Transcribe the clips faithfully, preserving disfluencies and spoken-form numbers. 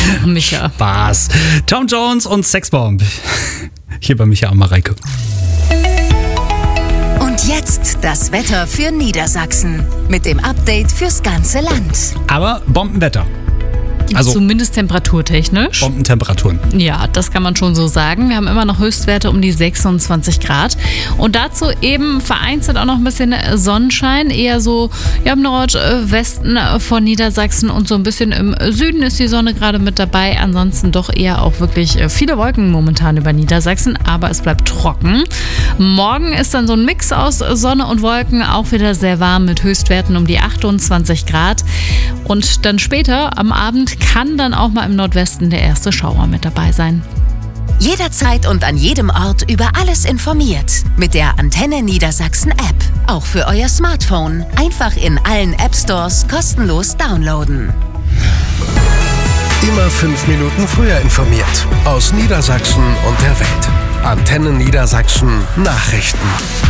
Micha. Spaß. Tom Jones und Sexbomb. Hier bei Micha und Mareike. Und jetzt das Wetter für Niedersachsen. Mit dem Update fürs ganze Land. Aber Bombenwetter. Also zumindest temperaturtechnisch. Bombentemperaturen. Ja, das kann man schon so sagen. Wir haben immer noch Höchstwerte um die sechsundzwanzig Grad. Und dazu eben vereinzelt auch noch ein bisschen Sonnenschein. Eher so ja, im Nordwesten von Niedersachsen und so ein bisschen im Süden ist die Sonne gerade mit dabei. Ansonsten doch eher auch wirklich viele Wolken momentan über Niedersachsen. Aber es bleibt trocken. Morgen ist dann so ein Mix aus Sonne und Wolken. Auch wieder sehr warm mit Höchstwerten um die achtundzwanzig Grad. Und dann später am Abend kann dann auch mal im Nordwesten der erste Schauer mit dabei sein. Jederzeit und an jedem Ort über alles informiert. Mit der Antenne Niedersachsen App. Auch für euer Smartphone. Einfach in allen App Stores kostenlos downloaden. Immer fünf Minuten früher informiert. Aus Niedersachsen und der Welt. Antenne Niedersachsen Nachrichten.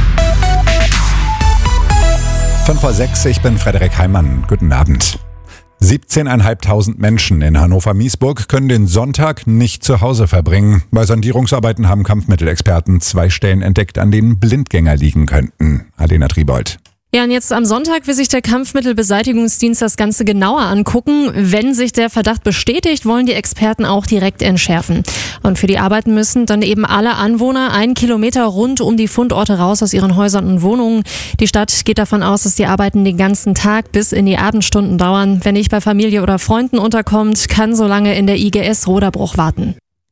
fünf vor sechs, ich bin Frederik Heimann. Guten Abend. siebzehntausendfünfhundert Menschen in Hannover-Miesburg können den Sonntag nicht zu Hause verbringen. Bei Sondierungsarbeiten haben Kampfmittelexperten zwei Stellen entdeckt, an denen Blindgänger liegen könnten. Alena Triebold. Ja, und jetzt am Sonntag will sich der Kampfmittelbeseitigungsdienst das Ganze genauer angucken. Wenn sich der Verdacht bestätigt, wollen die Experten auch direkt entschärfen. Und für die Arbeiten müssen dann eben alle Anwohner einen Kilometer rund um die Fundorte raus aus ihren Häusern und Wohnungen. Die Stadt geht davon aus, dass die Arbeiten den ganzen Tag bis in die Abendstunden dauern. Wer nicht bei Familie oder Freunden unterkommt, kann so lange in der I G S Roderbruch warten.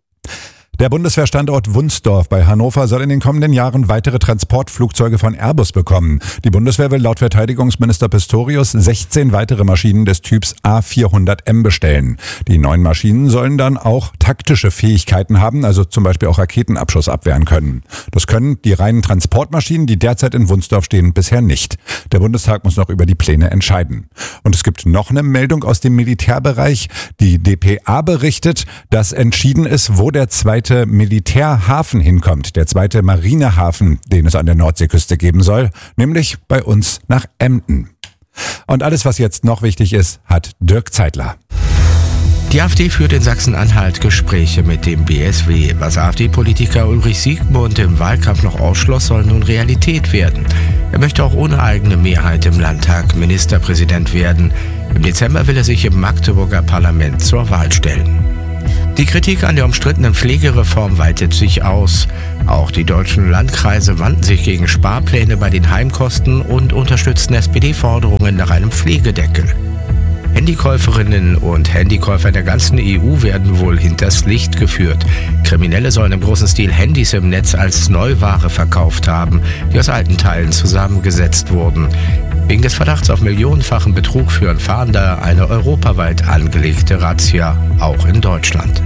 Der Bundeswehrstandort Wunsdorf bei Hannover soll in den kommenden Jahren weitere Transportflugzeuge von Airbus bekommen. Die Bundeswehr will laut Verteidigungsminister Pistorius sechzehn weitere Maschinen des Typs A vierhundert M bestellen. Die neuen Maschinen sollen dann auch taktische Fähigkeiten haben, also zum Beispiel auch Raketenabschuss abwehren können. Das können die reinen Transportmaschinen, die derzeit in Wunsdorf stehen, bisher nicht. Der Bundestag muss noch über die Pläne entscheiden. Und es gibt noch eine Meldung aus dem Militärbereich. Die D P A berichtet, dass entschieden ist, wo der zweite Militärhafen hinkommt, der zweite Marinehafen, den es an der Nordseeküste geben soll, nämlich bei uns nach Emden. Und alles, was jetzt noch wichtig ist, hat Dirk Zeitler. Die AfD führt in Sachsen-Anhalt Gespräche mit dem B S W. Was AfD-Politiker Ulrich Siegmund im Wahlkampf noch ausschloss, soll nun Realität werden. Er möchte auch ohne eigene Mehrheit im Landtag Ministerpräsident werden. Im Dezember will er sich im Magdeburger Parlament zur Wahl stellen. Die Kritik an der umstrittenen Pflegereform weitet sich aus. Auch die deutschen Landkreise wandten sich gegen Sparpläne bei den Heimkosten und unterstützten S P D-Forderungen nach einem Pflegedeckel. Handykäuferinnen und Handykäufer in der ganzen E U werden wohl hinters Licht geführt. Kriminelle sollen im großen Stil Handys im Netz als Neuware verkauft haben, die aus alten Teilen zusammengesetzt wurden. Wegen des Verdachts auf millionenfachen Betrug führen Fahnder eine europaweit angelegte Razzia, auch in Deutschland.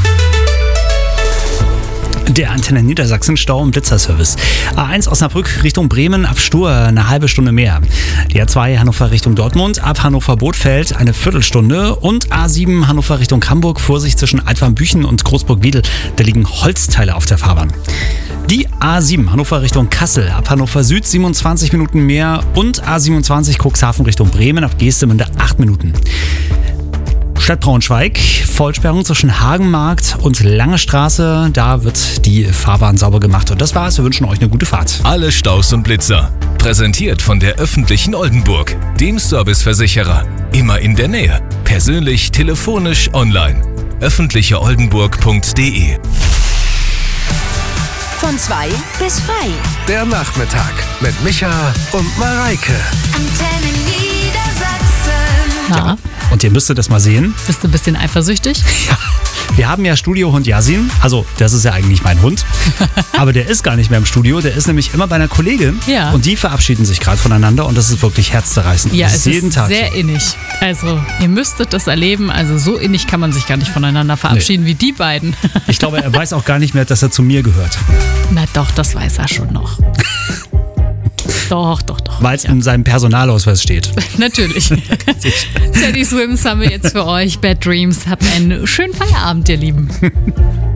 Der Antenne Niedersachsen Stau- und Blitzerservice. A eins Osnabrück Richtung Bremen ab Stur eine halbe Stunde mehr. Die A zwei Hannover Richtung Dortmund ab Hannover-Bothfeld eine Viertelstunde und A sieben Hannover Richtung Hamburg. Vorsicht zwischen Altwarmbüchen und Großburg-Wedel. Da liegen Holzteile auf der Fahrbahn. Die A sieben Hannover Richtung Kassel ab Hannover Süd siebenundzwanzig Minuten mehr und A siebenundzwanzig Cuxhaven Richtung Bremen ab Geestemünde acht Minuten. Stadt Braunschweig, Vollsperrung zwischen Hagenmarkt und Lange Straße. Da wird die Fahrbahn sauber gemacht. Und das war's. Wir wünschen euch eine gute Fahrt. Alle Staus und Blitzer. Präsentiert von der öffentlichen Oldenburg, dem Serviceversicherer. Immer in der Nähe. Persönlich, telefonisch, online. öffentliche oldenburg punkt de. Von zwei bis frei. Der Nachmittag mit Micha und Mareike. Antenne Niedersachsen. Na, Und ihr müsstet das mal sehen. bist du ein bisschen eifersüchtig? Ja. Wir haben ja Studiohund Yasin. Also, das ist ja eigentlich mein Hund. Aber der ist gar nicht mehr im Studio. Der ist nämlich immer bei einer Kollegin. Ja. Und die verabschieden sich gerade voneinander. Und das ist wirklich herzzerreißend. Ja, das es ist jeden ist Tag sehr so. innig. Also, ihr müsstet das erleben. Also, so innig kann man sich gar nicht voneinander verabschieden wie die beiden. Ich glaube, er weiß auch gar nicht mehr, dass er zu mir gehört. Na doch, das weiß er schon noch. Doch, doch, doch. Weil es in seinem Personalausweis steht. Natürlich. Teddy Swims haben wir jetzt für euch. Bad Dreams. Habt einen schönen Feierabend, ihr Lieben.